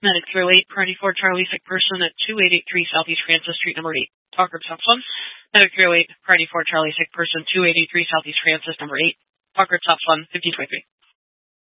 Medic 308, priority 4 Charlie, sick person at 2883 Southeast Francis Street, number 8. Talker Top 1. Medic 308, priority 4 Charlie, sick person 2883 Southeast Francis, number 8. Talker Top 1, 1523.